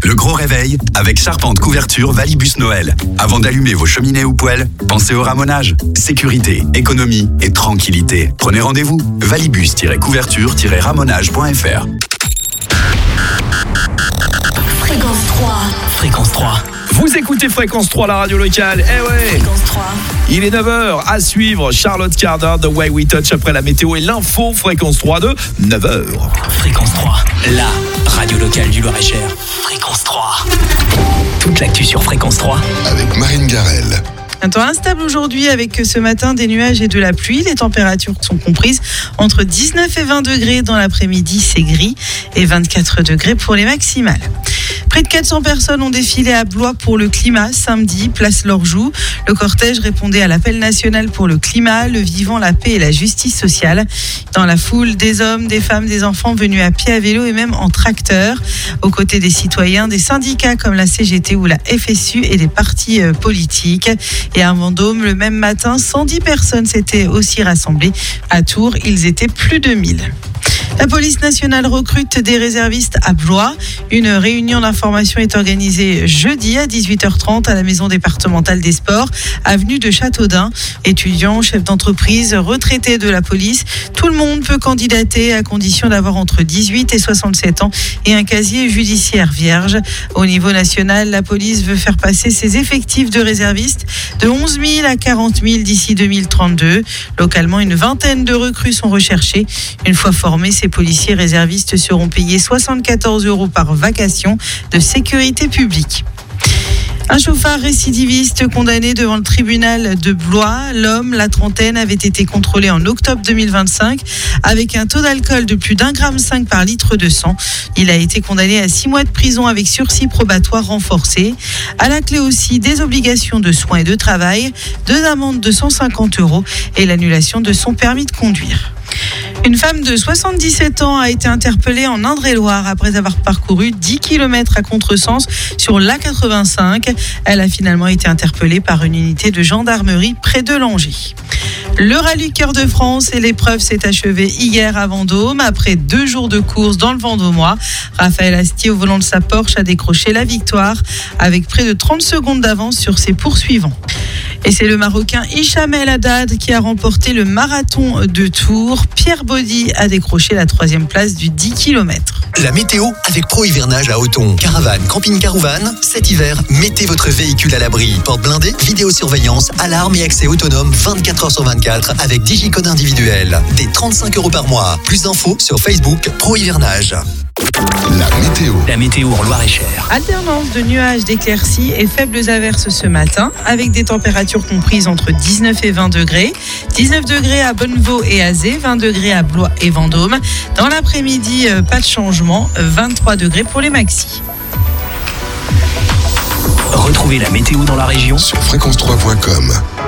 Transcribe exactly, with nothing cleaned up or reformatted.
Le gros réveil avec Charpente Couverture Valibus Noël. Avant d'allumer vos cheminées ou poêles, pensez au ramonage. Sécurité, économie et tranquillité. Prenez rendez-vous. valibus-couverture-ramonage point f r. Fréquence trois. Fréquence trois. Vous écoutez Fréquence trois, la radio locale. Eh ouais. Fréquence trois. Il est neuf heures. À suivre, Charlotte Cardin, The Way We Touch après la météo et l'info. Fréquence trois de neuf heures. Fréquence trois, la radio locale du Loir-et-Cher. Fréquence trois. Toute l'actu sur Fréquence trois. Avec Marine Garel. Un temps instable aujourd'hui avec ce matin des nuages et de la pluie. Les températures sont comprises entre dix-neuf et vingt degrés. Dans l'après-midi, c'est gris et vingt-quatre degrés pour les maximales. Près de quatre cents personnes ont défilé à Blois pour le climat samedi, place Lorjou. Le cortège répondait à l'appel national pour le climat, le vivant, la paix et la justice sociale. Dans la foule, des hommes, des femmes, des enfants venus à pied, à vélo et même en tracteur. Aux côtés des citoyens, des syndicats comme la C G T ou la F S U et des partis politiques. Et à Vendôme, le même matin, cent dix personnes s'étaient aussi rassemblées. À Tours, ils étaient plus de mille. La police nationale recrute des réservistes à Blois. Une réunion d'information est organisée jeudi à dix-huit heures trente à la maison départementale des sports, avenue de Châteaudun. Étudiants, chefs d'entreprise, retraités de la police, tout le monde peut candidater à condition d'avoir entre dix-huit et soixante-sept ans et un casier judiciaire vierge. Au niveau national, la police veut faire passer ses effectifs de réservistes de onze mille à quarante mille d'ici deux mille trente-deux. Localement, une vingtaine de recrues sont recherchées. Une fois formés, ces policiers réservistes seront payés soixante-quatorze euros par vacation de sécurité publique. Un chauffard récidiviste condamné devant le tribunal de Blois. L'homme, la trentaine, avait été contrôlé en octobre deux mille vingt-cinq avec un taux d'alcool de plus d'un gramme cinq par litre de sang. Il a été condamné à six mois de prison avec sursis probatoire renforcé. À la clé aussi des obligations de soins et de travail, deux amendes de cent cinquante euros et l'annulation de son permis de conduire. Une femme de soixante-dix-sept ans a été interpellée en Indre-et-Loire après avoir parcouru dix kilomètres à contresens sur l'A quatre-vingt-cinq. Elle a finalement été interpellée par une unité de gendarmerie près de Langeais. Le rallye Cœur de France et l'épreuve s'est achevée hier à Vendôme. Après deux jours de course dans le Vendômois, Raphaël Astier, au volant de sa Porsche, a décroché la victoire avec près de trente secondes d'avance sur ses poursuivants. Et c'est le Marocain Hicham El Haddad qui a remporté le marathon de Tours. Pierre Baudy a décroché la troisième place du dix kilomètres. La météo avec Pro Hivernage à Othon. Caravane, camping-car ou van, cet hiver, mettez votre véhicule à l'abri. Porte blindée, vidéosurveillance, alarme et accès autonome vingt-quatre heures sur vingt-quatre avec digicode individuel. Des trente-cinq euros par mois. Plus d'infos sur Facebook Pro Hivernage. La météo. La météo en Loir-et-Cher. Alternance de nuages, d'éclaircies et faibles averses ce matin, avec des températures comprises entre dix-neuf et vingt degrés. dix-neuf degrés à Bonneveau et Azé, vingt degrés à Blois et Vendôme. Dans l'après-midi, pas de changement, vingt-trois degrés pour les maxis. Retrouvez la météo dans la région Sur fréquence trois point com.